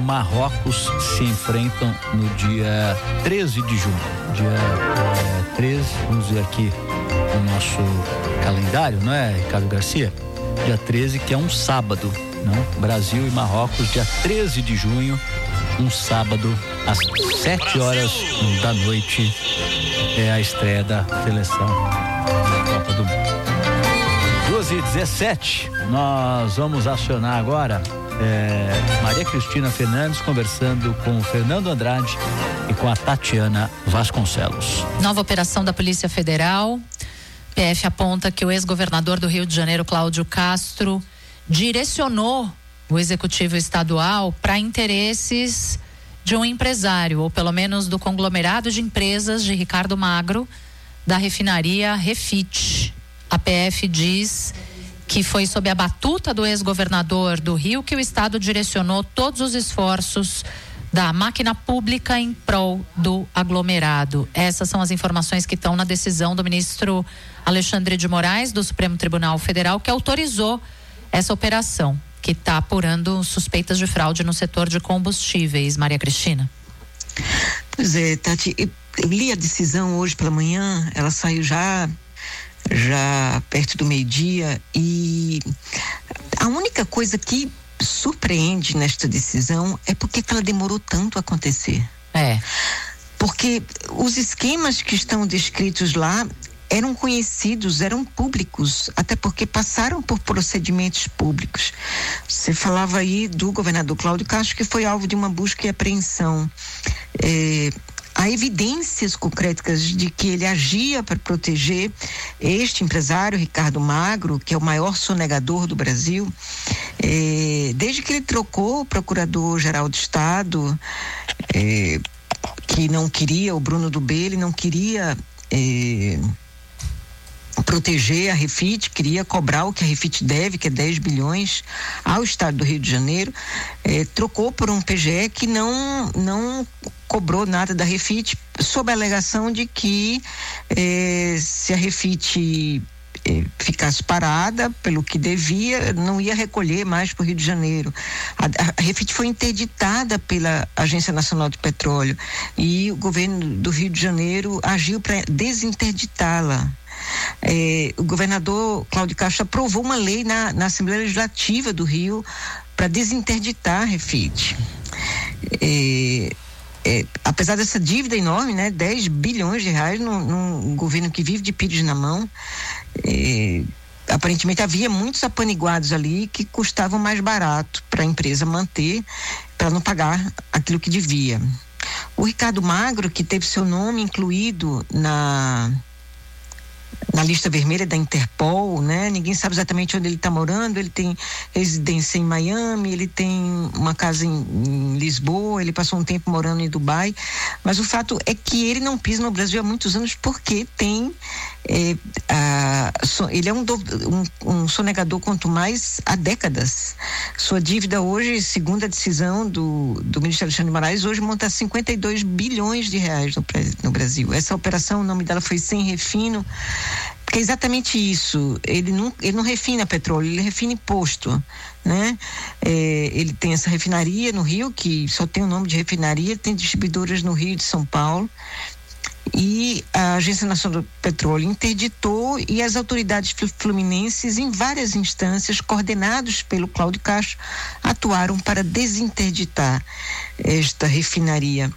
Marrocos se enfrentam no dia 13 de junho. Dia 13, vamos ver aqui o nosso calendário, não é, Ricardo Garcia? Dia 13, que é um sábado, não? Brasil e Marrocos, dia 13 de junho, um sábado, às 7 horas da noite, é a estreia da seleção da Copa do Mundo. 2h17, nós vamos acionar agora Maria Cristina Fernandes conversando com o Fernando Andrade e com a Tatiana Vasconcelos. Nova operação da Polícia Federal. PF aponta que o ex-governador do Rio de Janeiro, Cláudio Castro, direcionou o executivo estadual para interesses de um empresário, ou pelo menos do conglomerado de empresas de Ricardo Magro, da refinaria Refit. A PF diz que foi sob a batuta do ex-governador do Rio que o Estado direcionou todos os esforços da máquina pública em prol do aglomerado. Essas são as informações que estão na decisão do ministro Alexandre de Moraes, do Supremo Tribunal Federal, que autorizou essa operação, que está apurando suspeitas de fraude no setor de combustíveis. Maria Cristina. Pois é, Tati, eu li a decisão hoje pela manhã, ela saiu já perto do meio-dia, e a única coisa que surpreende nesta decisão é porque ela demorou tanto a acontecer. Porque os esquemas que estão descritos lá eram conhecidos, eram públicos, até porque passaram por procedimentos públicos. Você falava aí do governador Cláudio Castro, que foi alvo de uma busca e apreensão. Há evidências concretas de que ele agia para proteger este empresário, Ricardo Magro, que é o maior sonegador do Brasil, desde que ele trocou o procurador-geral do Estado, que não queria, o Bruno Dubê, ele não queria proteger a Refit, queria cobrar o que a Refit deve, que é 10 bilhões ao Estado do Rio de Janeiro, trocou por um PGE que não cobrou nada da Refit, sob a alegação de que se a Refit ficasse parada pelo que devia, não ia recolher mais para o Rio de Janeiro. A Refit foi interditada pela Agência Nacional de Petróleo e o governo do Rio de Janeiro agiu para desinterditá-la. O governador Cláudio Castro aprovou uma lei na Assembleia Legislativa do Rio para desinterditar a Refit. Apesar dessa dívida enorme, né, 10 bilhões de reais num governo que vive de pires na mão, aparentemente havia muitos apaniguados ali que custavam mais barato para a empresa manter, para não pagar aquilo que devia. O Ricardo Magro, que teve seu nome incluído na lista vermelha da Interpol, né? Ninguém sabe exatamente onde ele está morando. Ele tem residência em Miami, ele tem uma casa em Lisboa, ele passou um tempo morando em Dubai, mas o fato é que ele não pisa no Brasil há muitos anos porque tem ele é um sonegador quanto mais há décadas. Sua dívida hoje, segundo a decisão do ministro Alexandre de Moraes, hoje monta 52 bilhões de reais no Brasil. Essa operação, o nome dela foi Sem Refino, porque é exatamente isso. Ele não refina petróleo, ele refina imposto, né? Ele tem essa refinaria no Rio, que só tem o nome de refinaria, tem distribuidoras no Rio e de São Paulo, e a Agência Nacional do Petróleo interditou, e as autoridades fluminenses, em várias instâncias, coordenados pelo Cláudio Castro, atuaram para desinterditar esta refinaria.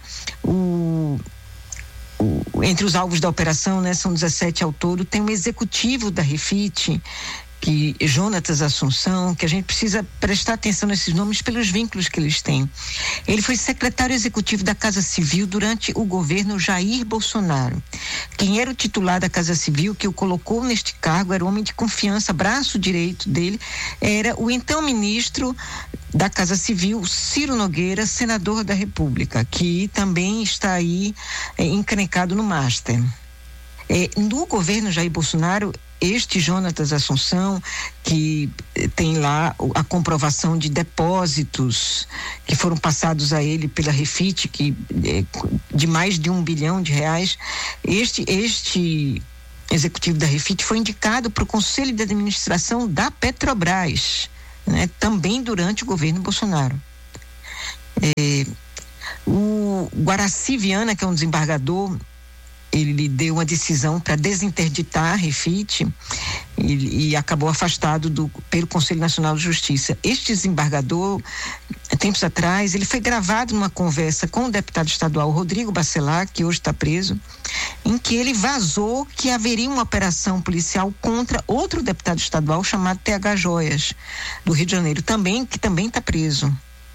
Entre os alvos da operação, né, são 17 ao todo, tem um executivo da Refit, que Jonatas Assunção, que a gente precisa prestar atenção nesses nomes pelos vínculos que eles têm. Ele foi secretário executivo da Casa Civil durante o governo Jair Bolsonaro. Quem era o titular da Casa Civil, que o colocou neste cargo, era o homem de confiança, braço direito dele, era o então ministro da Casa Civil, Ciro Nogueira, senador da República, que também está aí encrencado no Master. No governo Jair Bolsonaro, este Jonatas Assunção, que tem lá a comprovação de depósitos que foram passados a ele pela Refit, de mais de 1 bilhão de reais, este executivo da Refit foi indicado para o Conselho de Administração da Petrobras, né, também durante o governo Bolsonaro. O Guaraci Viana, que é um desembargador, ele deu uma decisão para desinterditar a Refit e acabou afastado pelo Conselho Nacional de Justiça. Este desembargador, tempos atrás, ele foi gravado numa conversa com o deputado estadual Rodrigo Bacelar, que hoje está preso, em que ele vazou que haveria uma operação policial contra outro deputado estadual chamado TH Joias, do Rio de Janeiro, que também está preso.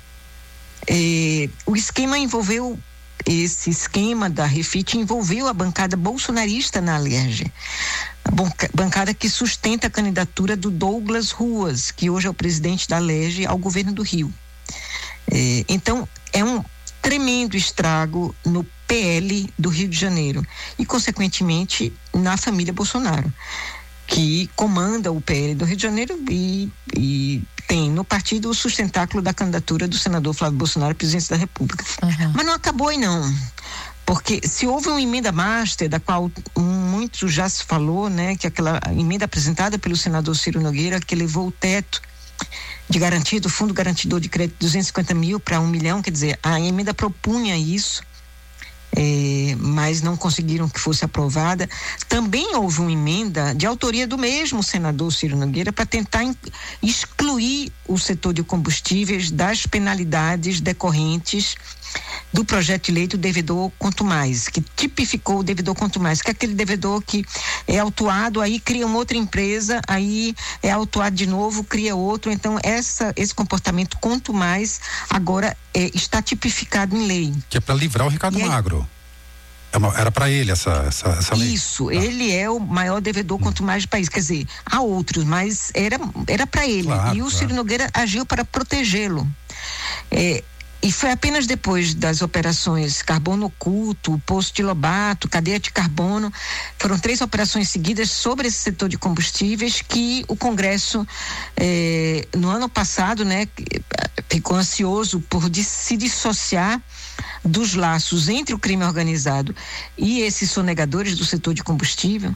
O esquema envolveu Esse esquema da Refit envolveu a bancada bolsonarista na Alerj, a bancada que sustenta a candidatura do Douglas Ruas, que hoje é o presidente da Alerj ao governo do Rio. Então, é um tremendo estrago no PL do Rio de Janeiro e, consequentemente, na família Bolsonaro, que comanda o PL do Rio de Janeiro e tem no partido o sustentáculo da candidatura do senador Flávio Bolsonaro, presidente da República. Uhum. Mas não acabou aí não, porque se houve uma emenda master, da qual muito já se falou, né, que aquela emenda apresentada pelo senador Ciro Nogueira, que levou o teto de garantia do Fundo Garantidor de Crédito 250 mil para 1 milhão, quer dizer, a emenda propunha isso, mas não conseguiram que fosse aprovada. Também houve uma emenda de autoria do mesmo senador Ciro Nogueira para tentar excluir o setor de combustíveis das penalidades decorrentes do projeto de lei do devedor quanto mais, que tipificou o devedor quanto mais, que é aquele devedor que é autuado, aí cria uma outra empresa, aí é autuado de novo, cria outro. Então esse comportamento quanto mais agora está tipificado em lei. Que é para livrar o Ricardo Magro. Era para ele essa lei? Isso, ele é o maior devedor quanto mais do país, quer dizer, há outros, mas era para ele, claro, e o Ciro Nogueira agiu para protegê-lo. E foi apenas depois das operações Carbono Oculto, Poço de Lobato, Cadeia de Carbono, foram 3 operações seguidas sobre esse setor de combustíveis que o Congresso, no ano passado, né, ficou ansioso por se dissociar dos laços entre o crime organizado e esses sonegadores do setor de combustível,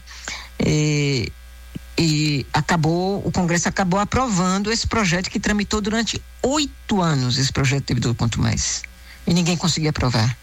e o Congresso acabou aprovando esse projeto que tramitou durante 8 anos, esse projeto de devedor quanto mais, e ninguém conseguia aprovar.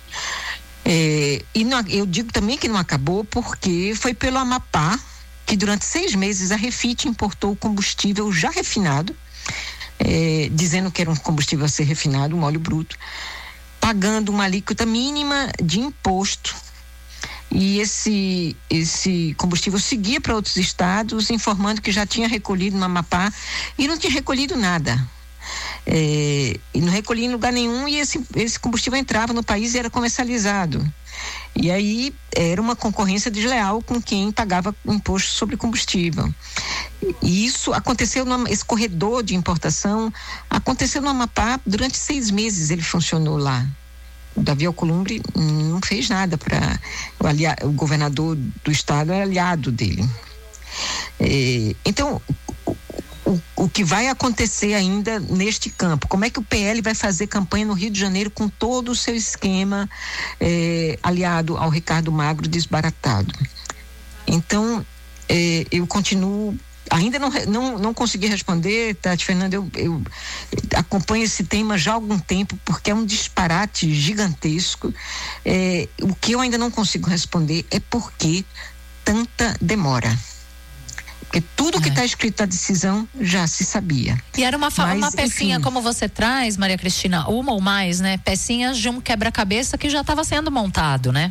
Eu digo também que não acabou porque foi pelo Amapá que durante 6 meses a Refit importou combustível já refinado, dizendo que era um combustível a ser refinado, um óleo bruto, pagando uma alíquota mínima de imposto. E esse combustível seguia para outros estados, informando que já tinha recolhido no Amapá e não tinha recolhido nada. E não recolhia em lugar nenhum, e esse combustível entrava no país e era comercializado. E aí era uma concorrência desleal com quem pagava imposto sobre combustível. E isso aconteceu, esse corredor de importação aconteceu no Amapá durante 6 meses, ele funcionou lá. O Davi Alcolumbre não fez nada para o governador do estado é aliado dele. Então, o que vai acontecer ainda neste campo? Como é que o PL vai fazer campanha no Rio de Janeiro com todo o seu esquema aliado ao Ricardo Magro desbaratado? Então, eu continuo. Ainda não consegui responder, Tati Fernanda, eu acompanho esse tema já há algum tempo, porque é um disparate gigantesco. O que eu ainda não consigo responder é por que tanta demora. Porque tudo que está escrito na decisão já se sabia. E era uma pecinha, enfim, como você traz, Maria Cristina, uma ou mais, né? Pecinhas de um quebra-cabeça que já estava sendo montado, né?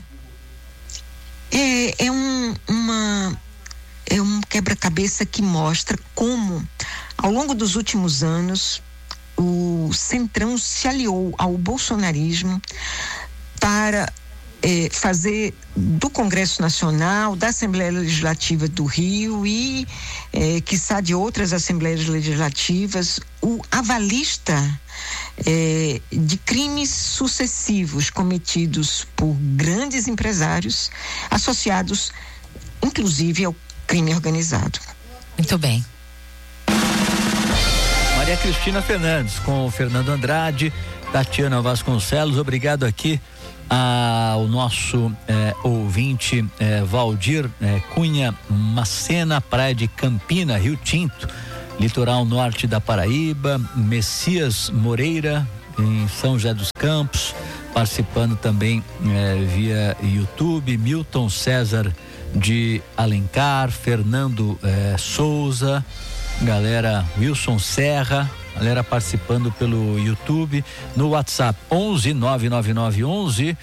É um quebra-cabeça que mostra como, ao longo dos últimos anos, o Centrão se aliou ao bolsonarismo para fazer do Congresso Nacional, da Assembleia Legislativa do Rio e, quiçá, de outras Assembleias Legislativas, o avalista de crimes sucessivos cometidos por grandes empresários associados, inclusive, ao crime organizado. Muito bem. Maria Cristina Fernandes com o Fernando Andrade, Tatiana Vasconcelos, obrigado aqui ao nosso ouvinte Valdir Cunha Macena, Praia de Campina, Rio Tinto, litoral norte da Paraíba, Messias Moreira, em São José dos Campos, participando também via YouTube, Milton César de Alencar, Fernando Souza, galera, Wilson Serra, galera participando pelo YouTube, no WhatsApp 11 99911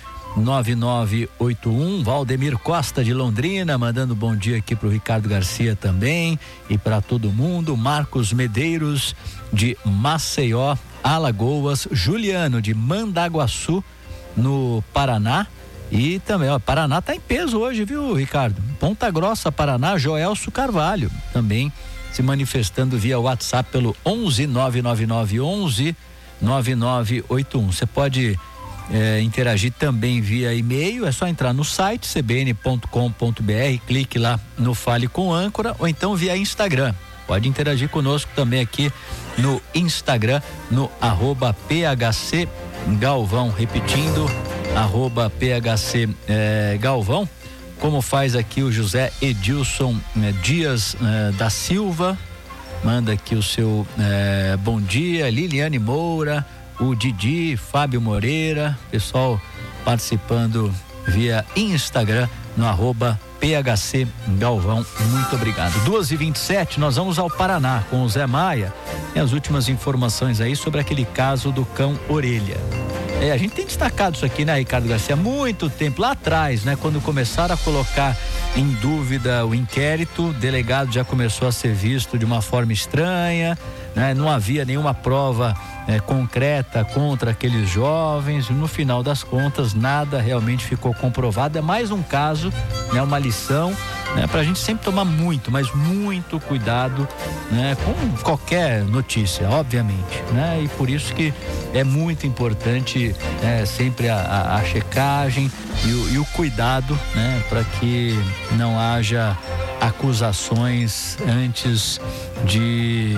9981, Valdemir Costa de Londrina mandando bom dia aqui pro Ricardo Garcia também e para todo mundo, Marcos Medeiros de Maceió, Alagoas, Juliano de Mandaguaçu no Paraná e também, Paraná tá em peso hoje, viu, Ricardo? Ponta Grossa, Paraná, Joelso Carvalho também se manifestando via WhatsApp pelo 11 99911 9981. Você pode interagir também via e-mail, é só entrar no site cbn.com.br, clique lá no Fale com Âncora ou então via Instagram. Pode interagir conosco também aqui no Instagram, no @PHC Galvão, repetindo, @PHC Galvão, como faz aqui o José Edilson Dias da Silva, manda aqui o seu bom dia, Liliane Moura, o Didi, Fábio Moreira, pessoal participando via Instagram no @PHC Galvão, muito obrigado. 2h27, nós vamos ao Paraná com o Zé Maia e as últimas informações aí sobre aquele caso do cão Orelha. A gente tem destacado isso aqui, né, Ricardo Garcia, há muito tempo, lá atrás, né, quando começaram a colocar em dúvida o inquérito, o delegado já começou a ser visto de uma forma estranha, né, não havia nenhuma prova concreta contra aqueles jovens, no final das contas nada realmente ficou comprovado. É mais um caso, né, uma lição, né, pra gente sempre tomar muito, mas muito cuidado, né, com qualquer notícia, obviamente, né, e por isso que é muito importante sempre a checagem e o cuidado, né, para que não haja acusações antes de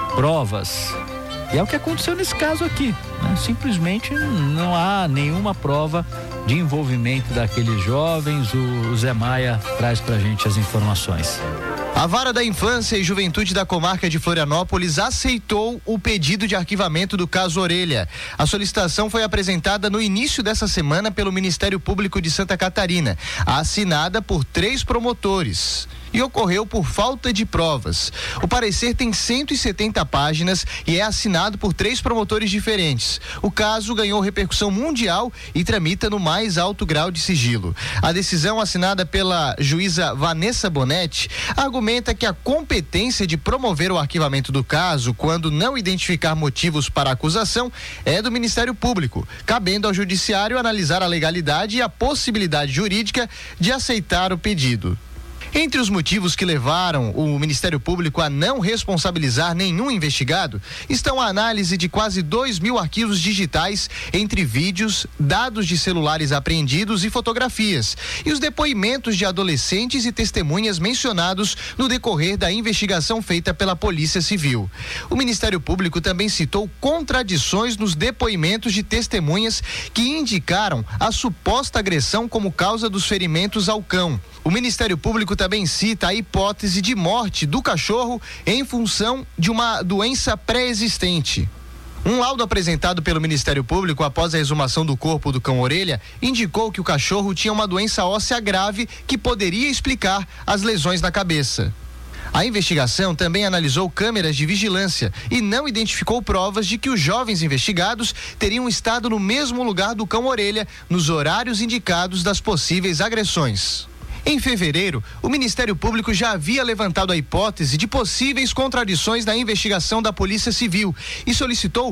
provas. E é o que aconteceu nesse caso aqui, né? Simplesmente não há nenhuma prova de envolvimento daqueles jovens. O Zé Maia traz pra gente as informações. A Vara da Infância e Juventude da Comarca de Florianópolis aceitou o pedido de arquivamento do caso Orelha. A solicitação foi apresentada no início dessa semana pelo Ministério Público de Santa Catarina, assinada por 3 promotores. E ocorreu por falta de provas. O parecer tem 170 páginas e é assinado por 3 promotores diferentes. O caso ganhou repercussão mundial e tramita no mais alto grau de sigilo. A decisão assinada pela juíza Vanessa Bonetti argumenta que a competência de promover o arquivamento do caso, quando não identificar motivos para a acusação, é do Ministério Público, cabendo ao Judiciário analisar a legalidade e a possibilidade jurídica de aceitar o pedido. Entre os motivos que levaram o Ministério Público a não responsabilizar nenhum investigado estão a análise de quase 2.000 arquivos digitais, entre vídeos, dados de celulares apreendidos e fotografias, e os depoimentos de adolescentes e testemunhas mencionados no decorrer da investigação feita pela Polícia Civil. O Ministério Público também citou contradições nos depoimentos de testemunhas que indicaram a suposta agressão como causa dos ferimentos ao cão. O Ministério Público também cita a hipótese de morte do cachorro em função de uma doença pré-existente. Um laudo apresentado pelo Ministério Público após a exumação do corpo do cão Orelha indicou que o cachorro tinha uma doença óssea grave que poderia explicar as lesões na cabeça. A investigação também analisou câmeras de vigilância e não identificou provas de que os jovens investigados teriam estado no mesmo lugar do cão Orelha nos horários indicados das possíveis agressões. Em fevereiro, o Ministério Público já havia levantado a hipótese de possíveis contradições na investigação da Polícia Civil e solicitou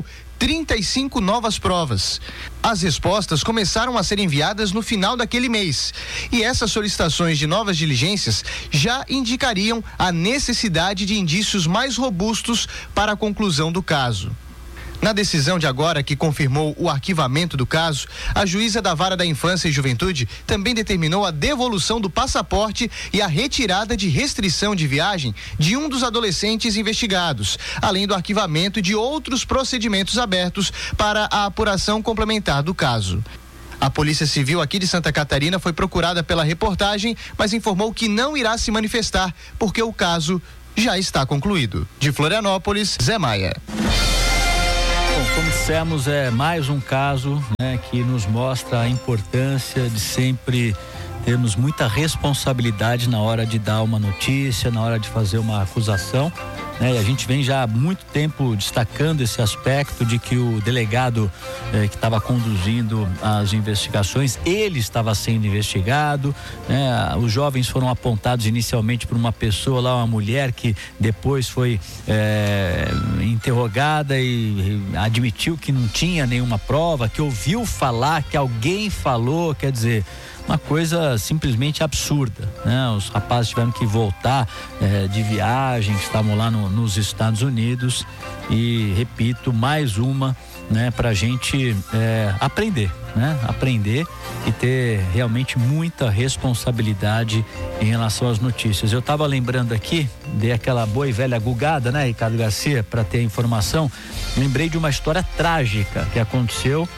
35 novas provas. As respostas começaram a ser enviadas no final daquele mês. E essas solicitações de novas diligências já indicariam a necessidade de indícios mais robustos para a conclusão do caso. Na decisão de agora, que confirmou o arquivamento do caso, a juíza da Vara da Infância e Juventude também determinou a devolução do passaporte e a retirada de restrição de viagem de um dos adolescentes investigados, além do arquivamento de outros procedimentos abertos para a apuração complementar do caso. A Polícia Civil aqui de Santa Catarina foi procurada pela reportagem, mas informou que não irá se manifestar porque o caso já está concluído. De Florianópolis, Zé Maia. Como dissemos, é mais um caso, né, que nos mostra a importância de sempre termos muita responsabilidade na hora de dar uma notícia, na hora de fazer uma acusação, né? E a gente vem já há muito tempo destacando esse aspecto de que o delegado que estava conduzindo as investigações, ele estava sendo investigado, né? Os jovens foram apontados inicialmente por uma pessoa lá, uma mulher que depois foi interrogada e admitiu que não tinha nenhuma prova, que ouviu falar, que alguém falou, quer dizer, uma coisa simplesmente absurda, né? Os rapazes tiveram que voltar de viagem, estavam lá nos Estados Unidos, e repito, mais uma, né, pra gente aprender, né? Aprender e ter realmente muita responsabilidade em relação às notícias. Eu estava lembrando aqui, dei aquela boa e velha gugada, né, Ricardo Garcia, para ter informação. Lembrei de uma história trágica que aconteceu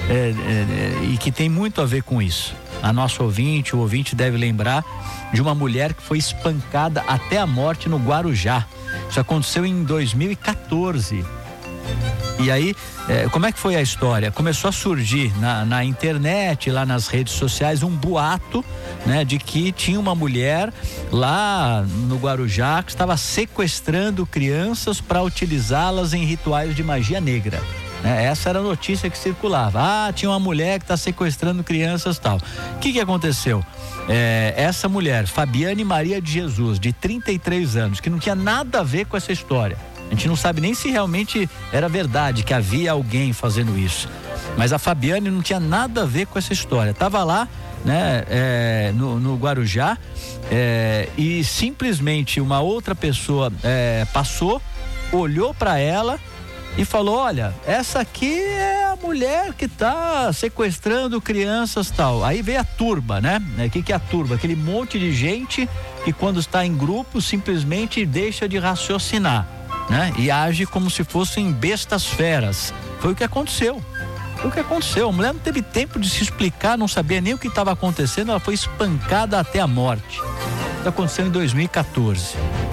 e que tem muito a ver com isso. A nossa ouvinte, o ouvinte deve lembrar de uma mulher que foi espancada até a morte no Guarujá. Isso aconteceu em 2014. E aí, como é que foi a história? Começou a surgir na internet, lá nas redes sociais, um boato, né, de que tinha uma mulher lá no Guarujá que estava sequestrando crianças para utilizá-las em rituais de magia negra. Essa era a notícia que circulava. Tinha uma mulher que está sequestrando crianças e tal. O que aconteceu? Essa mulher, Fabiane Maria de Jesus, de 33 anos, que não tinha nada a ver com essa história. A gente não sabe nem se realmente era verdade que havia alguém fazendo isso. Mas a Fabiane não tinha nada a ver com essa história. Estava lá, né, no Guarujá, e simplesmente uma outra pessoa passou, olhou para ela e falou: olha, essa aqui é a mulher que tá sequestrando crianças, tal. Aí veio a turba, né? O que é a turba? Aquele monte de gente que, quando está em grupo, simplesmente deixa de raciocinar, né? E age como se fossem bestas feras. Foi o que aconteceu. A mulher não teve tempo de se explicar, não sabia nem o que estava acontecendo, ela foi espancada até a morte. Isso aconteceu em 2014.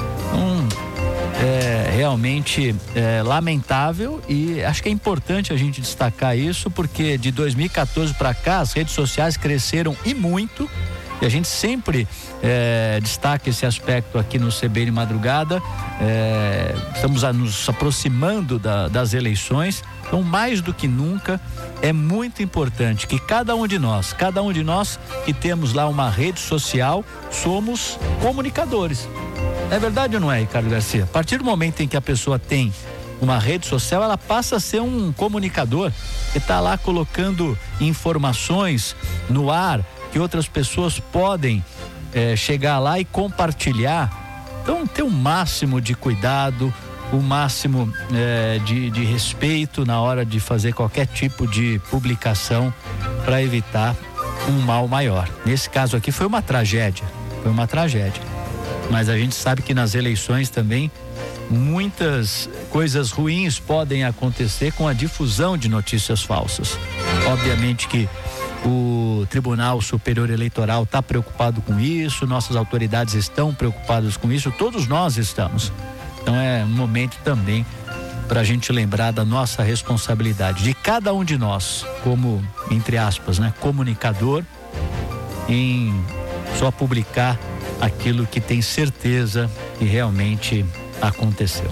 Realmente lamentável, e acho que é importante a gente destacar isso, porque de 2014 para cá as redes sociais cresceram e muito, e a gente sempre destaca esse aspecto aqui no CBN Madrugada. Estamos nos aproximando das eleições, então mais do que nunca é muito importante que cada um de nós que temos lá uma rede social, somos comunicadores. É verdade ou não é, Ricardo Garcia? A partir do momento em que a pessoa tem uma rede social, ela passa a ser um comunicador que está lá colocando informações no ar que outras pessoas podem chegar lá e compartilhar. Então, ter o máximo de cuidado, o máximo de respeito na hora de fazer qualquer tipo de publicação para evitar um mal maior. Nesse caso aqui foi uma tragédia. Mas a gente sabe que nas eleições também muitas coisas ruins podem acontecer com a difusão de notícias falsas. Obviamente que o Tribunal Superior Eleitoral está preocupado com isso, nossas autoridades estão preocupadas com isso, todos nós estamos. Então é um momento também para a gente lembrar da nossa responsabilidade, de cada um de nós, como, entre aspas, né, comunicador, em só publicar aquilo que tem certeza que realmente aconteceu.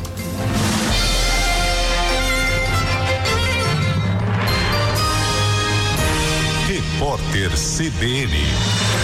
Repórter CBN.